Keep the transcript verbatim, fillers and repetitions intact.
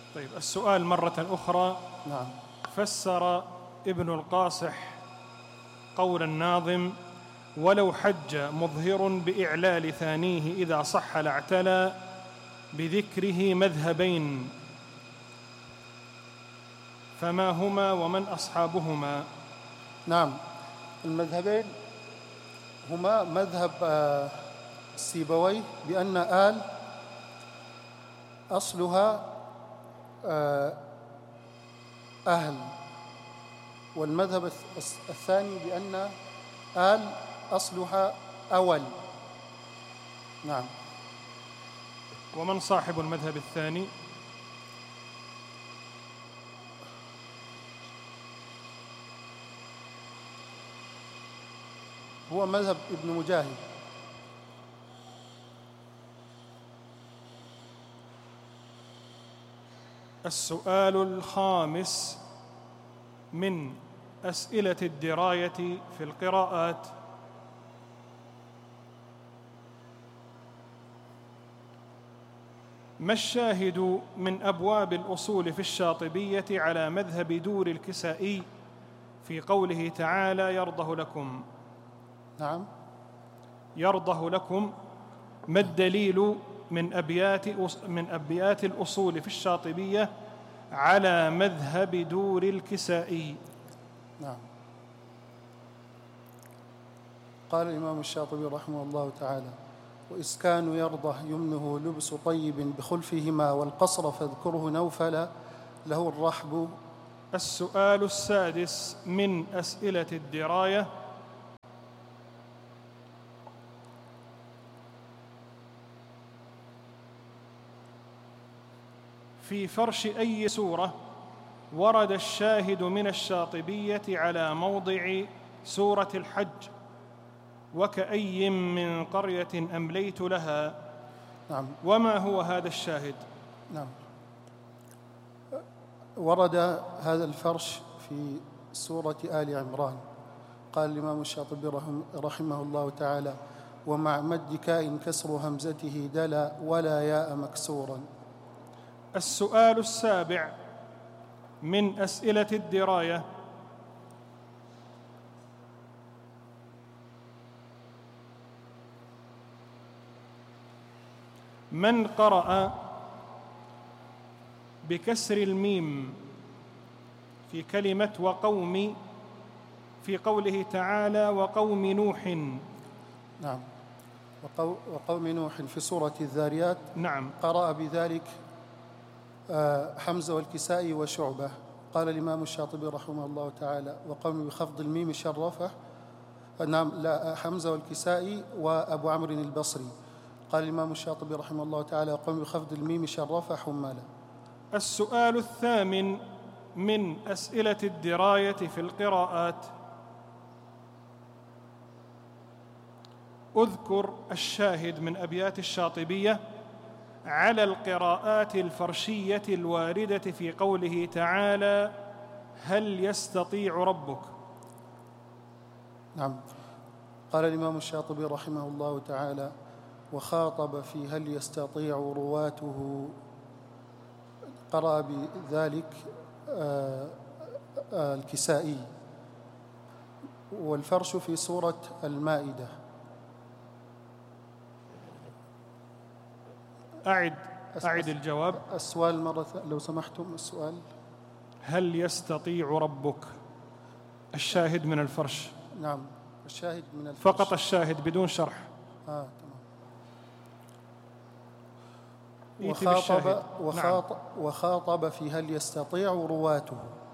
طيب، السؤال مرة أخرى. نعم. فسر ابن القاصح قول الناظم: ولو حج مظهر بإعلال ثانيه إذا صح لاعتلى بذكره مذهبين، فما هما ومن أصحابهما؟ نعم، المذهبين هما مذهب السيبويه بأن آل أصلها أهل، والمذهب الثاني بأن آل أصلها أول. نعم. ومن صاحب المذهب الثاني؟ هو مذهب ابن مجاهد. السؤال الخامس من أسئلة الدراية في القراءات: ما الشاهد من أبواب الأصول في الشاطبية على مذهب دور الكسائي في قوله تعالى: يرضه لكم؟ نعم. يرضه لكم، ما الدليل من أبيات من أبيات الأصول في الشاطبية على مذهب دور الكسائي؟ نعم. قال الإمام الشاطبي رحمه الله تعالى: وإسكان يرضه يمنه لبس طيب بخلفهما، والقصر فاذكره نوفل له الرحب. السؤال السادس من أسئلة الدراية: في فرش أي سورة ورد الشاهد من الشاطبية على موضع سورة الحج: وكأي من قرية أمليت لها؟ نعم. وما هو هذا الشاهد؟ نعم. ورد هذا الفرش في سورة آل عمران. قال الإمام الشاطبي رحمه الله تعالى: ومع مد كاء كسر همزته دلا ولا ياء مكسورا. السؤال السابع من أسئلة الدراية: من قرأ بكسر الميم في كلمة وقوم في قوله تعالى: وقوم نوح؟ نعم. وقوم نوح في سورة الذاريات. نعم. قرأ بذلك حمزة والكسائي وشعبة. قال الإمام الشاطبي رحمه الله تعالى: وقوم بخفض الميم شرفه. نعم، لا، حمزة والكسائي وأبو عمرو البصري. قال الإمام الشاطبي رحمه الله تعالى: وقوم بخفض الميم شرفه حمالا. السؤال الثامن من أسئلة الدراية في القراءات: اذكر الشاهد من أبيات الشاطبية على القراءات الفرشية الواردة في قوله تعالى: هل يستطيع ربك؟ نعم. قال الإمام الشاطبي رحمه الله تعالى: وخاطب في هل يستطيع رواته. قرأ بذلك آآ آآ الكسائي. والفرش في سورة المائدة. أعد أعد الجواب. السؤال مرة لو سمحتم. السؤال: هل يستطيع ربك؟ الشاهد من الفرش. نعم، الشاهد من الفرش فقط الشاهد بدون شرح. آه تمام. وخاطب, وخاطب, نعم. وخاطب في هل يستطيع رواته.